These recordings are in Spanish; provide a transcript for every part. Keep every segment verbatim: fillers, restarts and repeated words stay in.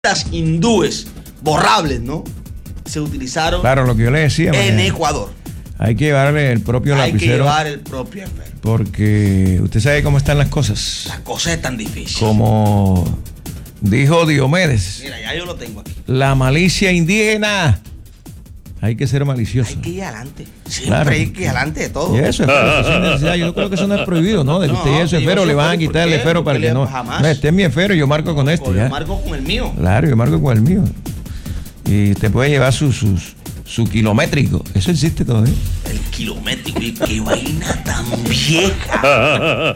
Las hindúes borrables, ¿no? Se utilizaron claro, lo que yo le decía, en mañana. Ecuador. Hay que llevarle el propio Hay lapicero. que llevar el propio enfermo. Porque usted sabe cómo están las cosas. Las cosas están difíciles. Como dijo Diomedes. Mira, ya yo lo tengo aquí. La malicia indígena. Hay que ser malicioso. Hay que ir adelante. Siempre Claro. hay que ir adelante de todo. Y eso, esfero, sin necesidad. Yo creo que eso no es prohibido, ¿no? De que No, usted lleve su yo esfero, soy le van a feliz, quitar ¿por el qué? esfero para Porque que no. jamás. No, este es mi esfero, yo marco con este. Yo Ya. marco con el mío. Claro, yo marco con el mío. Y usted puede llevar su, su, su kilométrico. Eso existe todavía. El kilométrico. Y qué vaina tan vieja.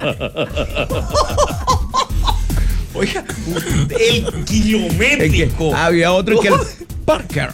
Oiga, el kilométrico. Es que había otro que el Parker.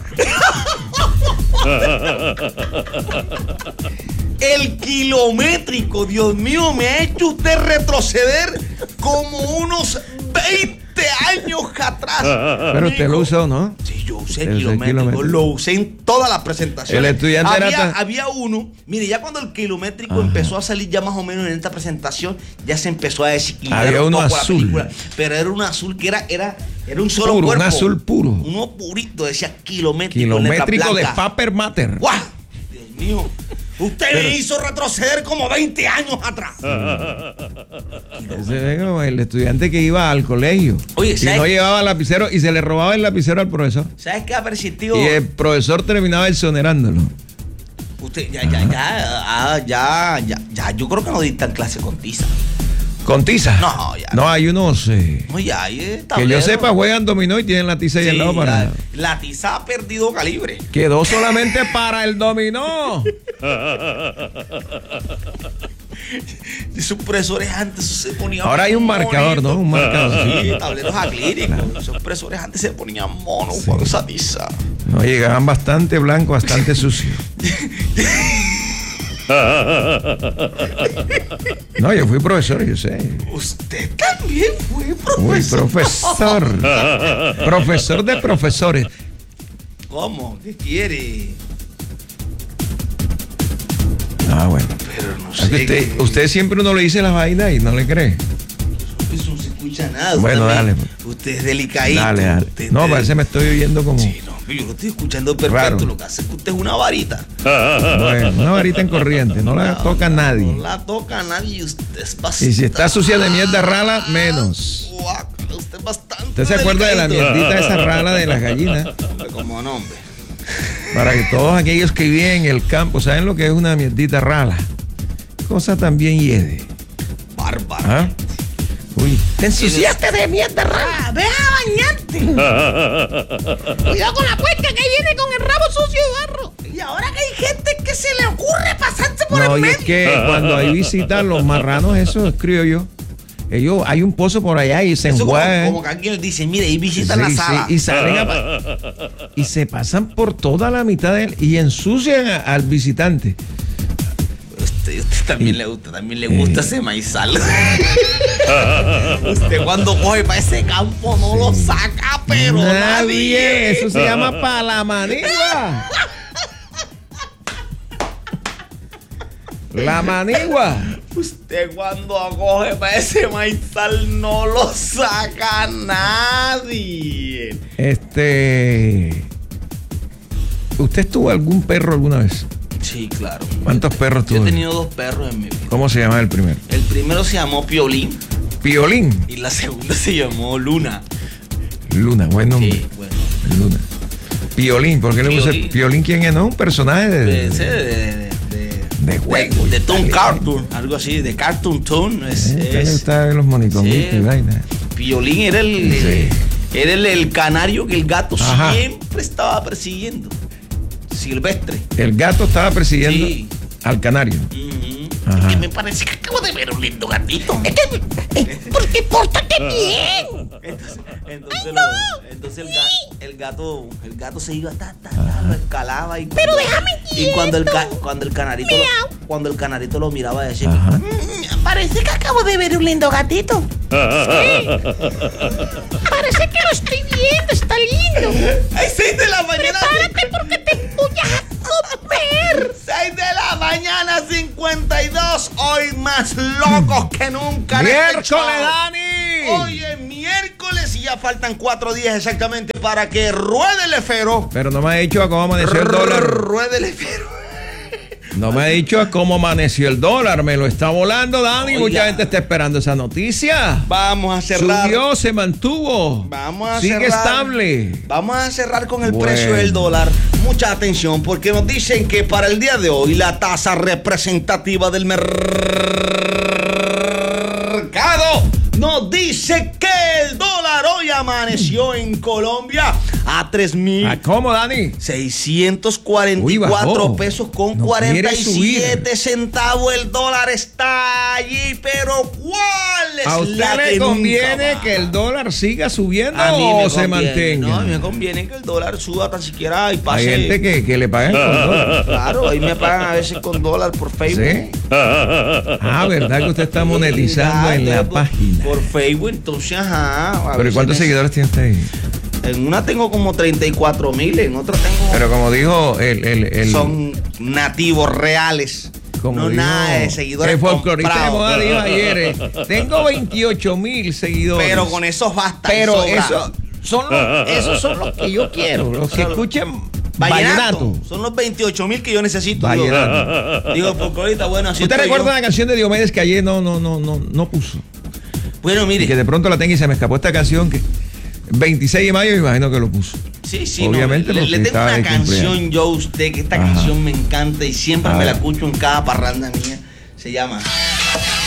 El kilométrico, Dios mío, me ha hecho usted retroceder como unos veinte años atrás. Pero usted lo usó, ¿no? Sí, yo usé el El kilométrico, kilométrico. lo usé en todas las presentaciones. El estudiante había, era tan- había uno, mire, ya cuando el kilométrico Ajá. empezó a salir ya más o menos en esta presentación, ya se empezó a desequilibrar Había un uno poco azul. la película. Pero era un azul que era, era, era un solo Puro, un cuerpo. azul puro. Uno purito, decía kilométrico. en letra Kilométrico de blanca. Paper Matter. ¡Guau! Dios mío. Usted Pero- me hizo retroceder como veinte años atrás. Ese es como el estudiante que iba al colegio. Oye, y ¿sabes? no llevaba lapicero y se le robaba el lapicero al profesor. ¿Sabes qué ha persistido? Y el profesor terminaba exonerándolo. Usted, ya, ya, ya, ah, ya, ya, ya, yo creo que no dictan clase con tiza. ¿Con tiza? No, ya. No, hay unos eh, No, ya, ahí está. que yo sepa juegan dominó y tienen la tiza ahí al lado para. la, la tiza ha perdido calibre. Quedó solamente para el dominó. Esos profesores antes se ponían. Ahora hay un marcador, ¿no? Un marcador. Sí, Sí. tableros acrílicos. Esos profesores antes se ponían monos Sí. con esa tiza. No, llegaban bastante blanco, bastante sucio. No, yo fui profesor, yo sé. Usted también fue Uy, profesor. profesor. Profesor de profesores. ¿Cómo? ¿Qué quiere? Ah, bueno. Pero no Es sé. que usted, qué- usted siempre uno le dice las vainas y no le cree. Eso no se escucha nada. Bueno, Usted dale, también- Usted es delicadito. Dale, dale. Usted- No, usted- parece que me estoy oyendo como. Sí, no, yo lo estoy escuchando perfecto. Raro. Lo que hace es que usted es una varita. Bueno, una varita en corriente, no la toca a nadie. No la toca a nadie y usted es bastante. Y si está sucia de mierda rala, menos. Guácala, usted es bastante. ¿Usted se acuerda de la delicadito. mierdita esa rala de las gallinas? Hombre, como nombre. Para que todos aquellos que viven en el campo saben lo que es una mierdita rala. Cosa también hiede. Bárbaro. ¿Ah? Uy, te ensuciaste de mierda rala. Ah, ve a bañarte. Cuidado con la puerta que viene con el rabo sucio de barro. Y ahora que hay gente que se le ocurre pasarse por No, el y medio. es que cuando hay visitas, los marranos, eso escribo yo. Ellos, hay un pozo por allá y se Eso como, enjuagan. como que alguien dice, mire, ahí visitan Sí, la sí, sala. y salen a pa- y se pasan por toda la mitad de él y ensucian a- al visitante. Usted, usted también Y- le gusta, también le gusta ese maizal. Usted cuando coge para ese campo no lo saca, pero nadie. Nadie, eso se llama palamanigua. La manigua. Usted cuando coge para ese maizal no lo saca nadie. Este. ¿Usted tuvo algún perro alguna vez? Sí, claro. ¿Cuántos perros Yo he tuvo? tenido dos perros en mi vida. ¿Cómo se llama el primero? El primero se llamó Piolín Piolín. y la segunda se llamó Luna. Luna, buen nombre. Sí, bueno. Luna. Piolín, ¿por qué le puse Piolín. Piolín? ¿Quién es? ¿No? Un personaje de. De, ese de, de, de, De juego y De, de Toon tal. Cartoon, algo así, de Cartoon Toon. Es, ¿Eh? ¿Qué le es- gusta ver los monicomitos Sí. y vaina? Piolín era el, Sí. era el, el canario que el gato Ajá. siempre estaba persiguiendo. Silvestre. El gato estaba persiguiendo Sí. al canario. Ujú. Ajá. Que me parece que acabo de ver un lindo gatito. Porque pórtate bien. Entonces, entonces, lo- entonces el, ga- el gato el gato se iba ta, ta, ta, lo escalaba y Pero déjame y cuando el ca- quieto. cuando el canarito lo, cuando el canarito lo miraba decía, Ajá. Mm, Parece que acabo de ver un lindo gatito. Sí. Parece que lo estoy viendo, está lindo. ¡ay, seis de la mañana! Prepárate porque te voy a comer. seis de la mañana, cincuenta y dos. Hoy más locos que nunca. en este ¡Miércoles, show. Dani! Hoy es miércoles y ya faltan cuatro días exactamente para que ruede el efero. Pero no me ha dicho a cómo amaneció el dólar. Ruede el efero. No me ha dicho a cómo amaneció el dólar. Me lo está volando, Dani. Oiga. Mucha gente está esperando esa noticia. Vamos a cerrar. Subió, se mantuvo. Vamos a Sigue cerrar. estable. Vamos a cerrar con el Bueno. precio del dólar. Mucha atención, porque nos dicen que para el día de hoy la tasa representativa del mercado nos dice que el dólar hoy amaneció en Colombia a tres mil ¿A cómo, Dani? seiscientos cuarenta y cuatro Uy, bajó. pesos con No cuarenta y siete quiere centavos. El dólar está allí, pero ¿cuál es ¿A usted la le que conviene nunca que el baja? dor siga subiendo A mí o me se conviene, mantenga? No, a mí me conviene que el dólar suba tan siquiera y Hay pase. gente que, que le pagan con dólar. Claro, ahí me pagan a veces con dólar por Facebook. ¿Sí? Ah, ¿verdad que usted está monetizando Ya, en la por- página? Por Facebook, entonces, ajá. a Pero ¿y veces cuántos me- seguidores tiene usted ahí? En una tengo como treinta y cuatro mil, en otra tengo. Pero como dijo el... el, el son nativos reales. como no dijo nada de seguidores el folclorista de comprados. moda dijo ayer, eh, tengo veintiocho mil seguidores. Pero con esos basta. y Pero sobra. eso son los, esos son los que yo quiero, los que escuchen Vallenato. vallenato. Son los veintiocho mil que yo necesito. Vallenato. Digo, porque ahorita, bueno, así ¿Usted estoy recuerda yo. la canción de Diomedes que ayer no, no, no, no, no puso? Bueno, Y que mire. de pronto la tenga y se me escapó esta canción que veintiséis de mayo me imagino que lo puso. Sí, sí, Obviamente, no, le, porque le tengo estaba una de canción cumpleaños. yo a usted, que esta Ajá. canción me encanta y siempre A me la ver. escucho en cada parranda mía. Se llama